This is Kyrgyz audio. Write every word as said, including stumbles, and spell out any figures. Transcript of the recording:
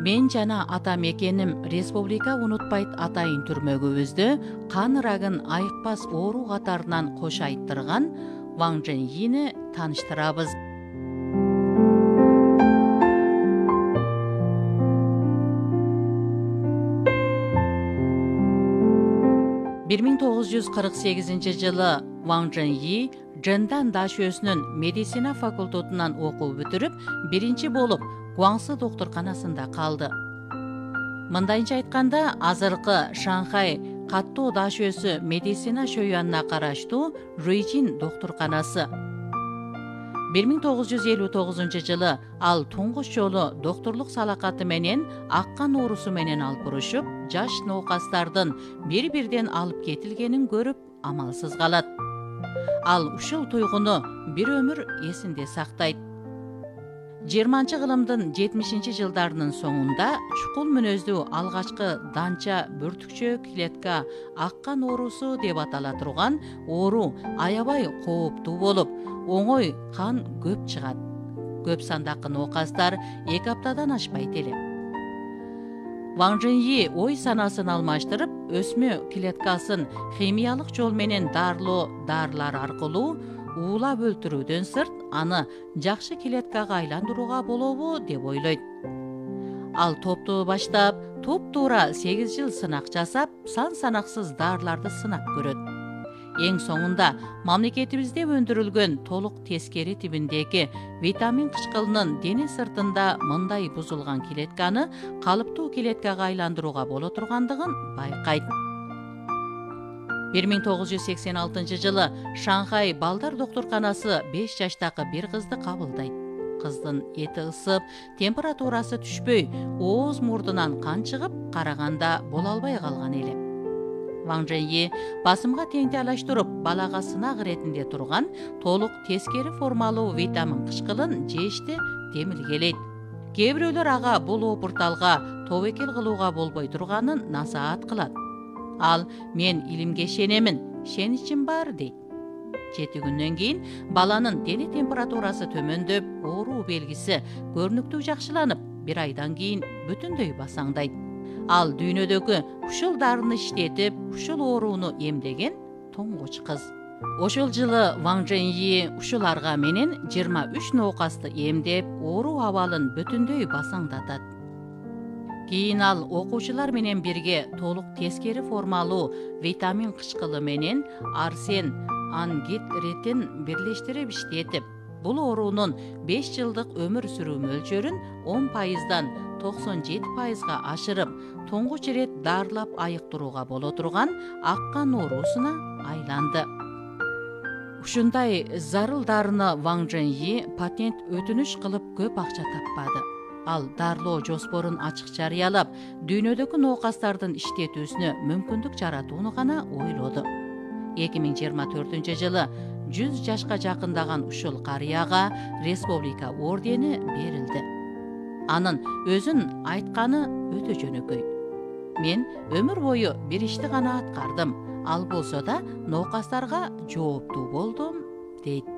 Мен жана атам экеним республика унутпайт атайын түрмөгүбүздө кан рагын айыкпас оору катарынан кош айттырган Ван Чжэньйини тааныштырабыз. бир миң тогуз жүз кырк сегизинчи жылы Ван Чжэньйи Чжэндан дашөсүнүн медицина факультетунан окуу бүтүрүп, биринчи болуп Гуаңсы доктурканасында калды. Мындайынча айтканда, азыркы Шанхай каттоо дашөсү медицина шөйүнүнө караштуу Руйжин доктурканасы. бир миң тогуз жүз элүү тогузунчу жылы ал туңгуч жолу доктурлук салакаты менен аккан оорусу менен алпурушуп, жаш ноокастардын бир-бирден алып кетилгенин көрүп, амалсыз калат. Ал ушул туйгуну бир өмүр эсинде сактайт. жыйырманчы кылымдын жетимишинчи жылдарынын соңунда чукул мүнөздүү алгачкы данча бүртүкчө клетка аккан оорусу деп атала турган оору аябай кооптуу болуп, оңой кан көп чыгат. Көп сандагы ноокастар эки аптадан ашпайт эле. Ван Чжэньйи ой санасын алмаштырып, өсмө клеткасын химиялык жол менен дарылоо дарылар аркылуу уулап өлтүрүүдөн сырт, аны жакшы клеткага айландырууга болобу деп ойлойт. Ал топту баштап, туп-туура сегиз жыл сынак жасап, сан санаксыз дарыларды сынап көрөт. Эң соңунда мамлекетибизде өндүрүлгөн толук тескери тибиндеги витамин кычкылынын дене сыртында мындай бузулган клетканы калыптуу клеткага айландырууга боло тургандыгын байкайт. бир миң тогуз жүз сексен алтынчы жылы Шанхай балдар доктурканасы беш жаштагы бир кызды кабылдайт. Кыздын эти ысып, температурасы түшпөй, ооз мурдунан кан чыгып, караганда боло албай калган эле. Ван Чжэньйи басымга теңтелаштырып, балага сынак иретинде турган толук тескери формалуу витамин кычкылын жешти демилгелейт. Кээ бирөөлөр ага бул опурталга тобокел кылууга болбой турганын насаат кылат. Ал мен илимге ишенемин, ишеничим бар дейт. Жети күндөн кийин баланын дене температурасы төмөндөп, ооруу белгиси көрүнүктүү жакшыланып, бир айдан кийин бүтүндөй басаңдайт. Ал дүйнөдөгү ушул дарыны иштетип, ушул ооруну эмдеген тоңгуч кыз. Ошол жылы Ван Чжэньйи ушуларга менен жыйырма үч ноокасты эмдеп, ооруу абалын бүтүндөй басаңдатат. Кийин ал окуучулар менен бирге толук тескери формалуу витамин кычкылы менен арсен ангидритин бирлештирип иштетип, бул оорунун беш жылдык өмүр сүрүү мөлчөрүн он пайыздан токсон жети пайызга ашырып, тоңгуч ирет дарылап айыктырууга боло турган аккан оорусуна айланды. Ушундай зарыл дарыны Ван Чжэньйи патент өтүнүш кылып көп акча таппады. Ал дарылоо жоспорун ачык жарыялап, дүйнөдөгү ноокастардын иштетүүсүнө мүмкүндүк жаратууну гана ойлоду. эки миң жыйырма төртүнчү жылы жүз жашка жакындаган ушул карыяга республика ордени берилди. Анын өзүн айтканы өтө жөнөкөй. Мен өмүр бою бир ишти гана аткардым, ал болсо да ноокастарга жооптуу болдум, дейт.